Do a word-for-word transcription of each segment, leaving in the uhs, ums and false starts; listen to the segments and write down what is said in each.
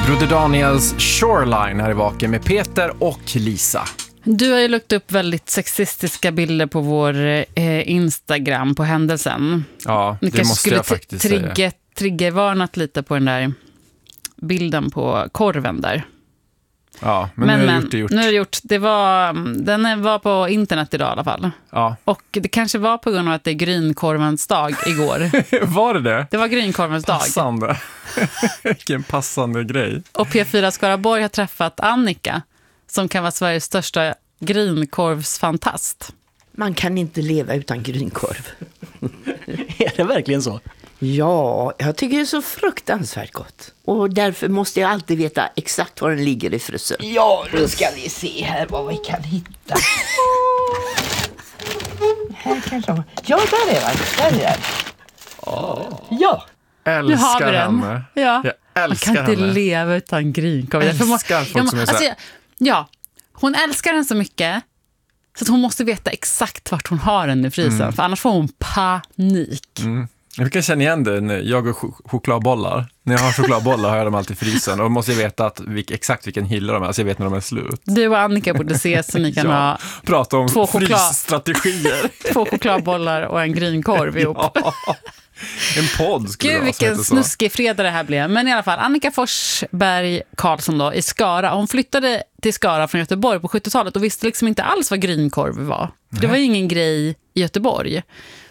Broder Daniels Shoreline här i Vaken med Peter och Lisa. Du har ju lagt upp väldigt sexistiska bilder på vår eh, Instagram på händelsen. Ja, det du måste jag faktiskt trigger, säga. Triggervarnat lite på den där bilden på korven där. Ja, men, men nu har men, jag gjort det gjort. Nu har jag gjort. Det var, den var på internet idag i alla fall. Ja. Och det kanske var på grund av att det är grynkorvens dag igår. Var det det? Det var grynkorvens dag. Passande. Vilken passande grej. Och P fyra Skaraborg har träffat Annika, som kan vara Sveriges största grynkorvsfantast. Man kan inte leva utan grynkorv. Är det verkligen så? Ja, jag tycker det är så fruktansvärt gott. Och därför måste jag alltid veta exakt var den ligger i frysen. Ja, då ska vi se här vad vi kan hitta. Här kanske. Ja, där är den. Där är den. Oh. Ja. Älskar Nu har vi den. henne. Ja. Jag älskar Man kan inte henne. leva utan grynkorv. Jag älskar folk som är så här. Alltså, ja, hon älskar den så mycket så att hon måste veta exakt vart hon har den i frysen. Mm. För annars får hon panik. Mm. Jag kan känna igen det när jag har ch- chokladbollar. När jag har chokladbollar har jag dem alltid i frysen. Och då måste jag veta att vilk, exakt vilken hylla de är. Så jag vet när de är slut. Du och Annika borde ses så ni kan ja, ha prata om två choklad- frysstrategier. två chokladbollar och en grynkorv ihop. Ja. En podd skulle Gud, det vara som vilken heter så. snuskig fredag det här blev. Men i alla fall, Annika Forsberg Karlsson då, i Skara. Hon flyttade till Skara från Göteborg på sjuttiotalet och visste liksom inte alls vad grynkorv var. Det var ju ingen grej i Göteborg.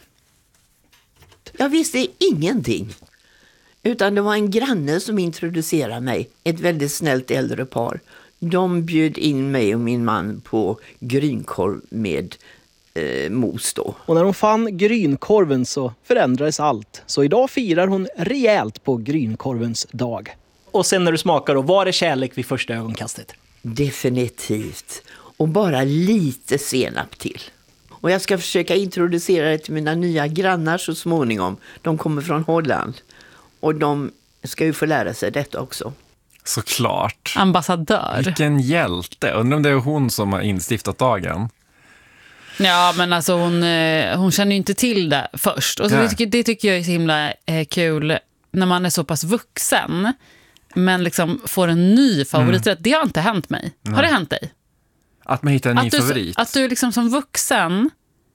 Jag visste ingenting. Utan det var en granne som introducerade mig. Ett väldigt snällt äldre par. De bjöd in mig och min man på grynkorv med eh, mos då. Och när hon fann grynkorven så förändrades allt. Så idag firar hon rejält på grynkorvens dag. Och sen när du smakar då, var det kärlek vid första ögonkastet? Definitivt. Och bara lite senap till. Och jag ska försöka introducera det till mina nya grannar så småningom. De kommer från Holland. Och de ska ju få lära sig detta också. Såklart. Ambassadör. Vilken hjälte. Undrar om det är hon som har instiftat dagen. Ja, men alltså hon, hon känner ju inte till det först. Och så det, tycker, det tycker jag är så himla eh, kul när man är så pass vuxen. Men liksom får en ny favoriträtt. Mm. Det har inte hänt mig. Mm. Har det hänt dig? Att man hittar en att ny du, favorit. Att du liksom som vuxen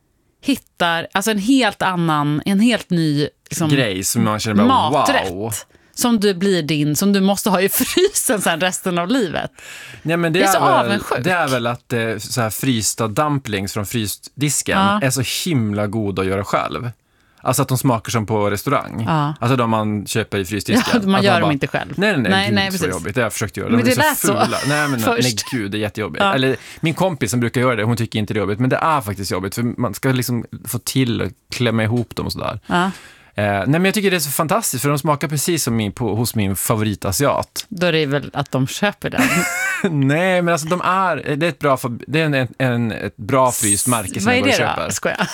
hittar alltså en helt annan, en helt ny liksom, grej som man känner bara maträtt, wow. Som du blir din, som du måste ha i frysen sen resten av livet. Nej, men det, det är, är så väl, avundsjuk. Det är väl att eh, så här frysta dumplings från frysdisken ja. är så himla god att göra själv. Alltså att de smakar som på restaurang. Ja. Alltså de man köper i frysdisken. Ja, man att gör man dem bara, inte själv. Nej, nej, nej, nej, gud, nej så precis. jobbigt. Det har jag försökt göra. Men de det är lät så fula. så. Nej, men Först. nej, gud, det är jättejobbigt. Ja. Eller min kompis som brukar göra det, hon tycker inte det är jobbigt. Men det är faktiskt jobbigt. För man ska liksom få till och klämma ihop dem och sådär. Ja. Eh, nej, men jag tycker det är så fantastiskt. För de smakar precis som min, på, hos min favoritasiat. Då är det väl att de köper den. Nej, men alltså de är, det är ett bra, det är en, en, ett bra fryst märke som vad är jag går och det köper. då? Skojar.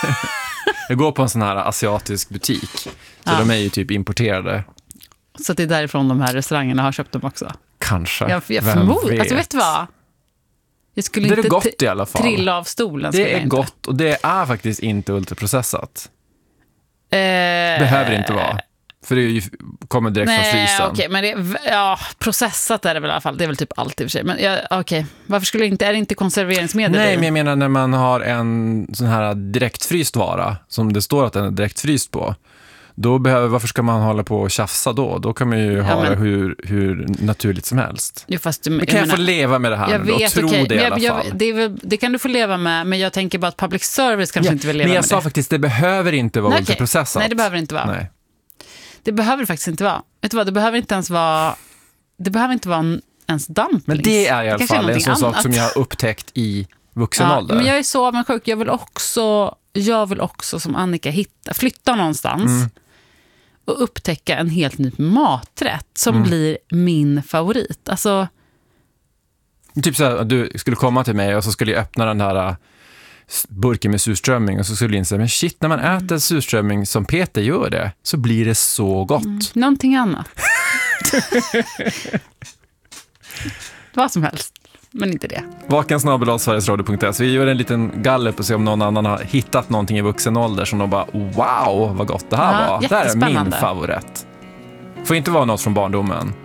Jag går på en sån här asiatisk butik. Så ja. de är ju typ importerade. Så det är därifrån de här restaurangerna har köpt dem också. Kanske. Jag, jag förmodar. Alltså vet du vad? Jag skulle det är inte gott t- i alla fall. trilla av stolen. Det är inte. gott och det är faktiskt inte ultraprocessat. Eh, Behöver inte vara. För det är ju, kommer direkt nej, från frysen. okej, men det, ja, processat är det väl i alla fall. Det är väl typ allt i och för sig. Men ja, okej, varför skulle det inte, är det inte konserveringsmedel? Nej, i? men jag menar när man har en sån här direktfryst vara som det står att den är direktfryst på. Då behöver, varför ska man hålla på och tjafsa då? Då kan man ju ja, ha men, det hur, hur naturligt som helst. Jo, fast du, men kan jag, jag menar, få leva med det här jag nu vet, och tro okay, det i jag, alla jag, fall? Det, är väl, det kan du få leva med, men jag tänker bara att public service kanske ja, inte vill leva med men jag det. sa faktiskt, det behöver inte vara Nej, ultraprocessat. Nej, det behöver inte vara. Nej. Det behöver det faktiskt inte vara. Vet du vad, det behöver inte ens vara det behöver inte vara en, ens dumplings. Men det är i alla fall en sån annat. sak som jag har upptäckt i vuxen ja, ålder. Men jag är så avundsjuk. Jag vill också, jag vill också som Annika hitta, flytta någonstans mm. och upptäcka en helt ny maträtt som mm. blir min favorit. Alltså typ så här, du skulle komma till mig och så skulle jag öppna den här burken med surströmming och så skulle jag inse, men shit, när man äter mm. surströmming som Peter gör det så blir det så gott. Mm. Någonting annat. Vad som helst, men inte det. Vaken snabel-a sverigesradio punkt se. Vi gör en liten gallup och se om någon annan har hittat någonting i vuxen ålder som de bara, wow, vad gott det här ja, var. Det här är min favorit. Får inte vara något från barndomen.